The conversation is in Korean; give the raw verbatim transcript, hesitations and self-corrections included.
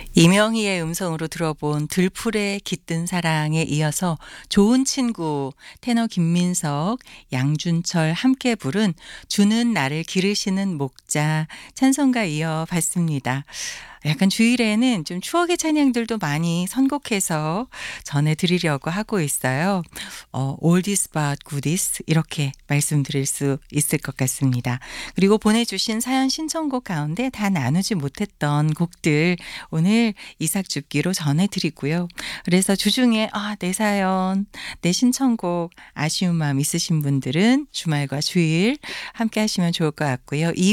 이명희의 음성으로 들어본 들풀의 깃든 사랑에 이어서 좋은 친구 테너 김민석, 양준철 함께 부른 주는 나를 기르시는 목자 찬송가 이어봤습니다. 약간 주일에는 좀 추억의 찬양들도 많이 선곡해서 전해드리려고 하고 있어요. 어, oldies but goodies 이렇게 말씀드릴 수 있을 것 같습니다. 그리고 보내주신 사연 신청곡 가운데 다 나누지 못했던 곡들 오늘 이삭줍기로 전해드리고요. 그래서 주중에 아, 내 사연, 내 신청곡 아쉬운 마음 있으신 분들은 주말과 주일 함께 하시면 좋을 것 같고요.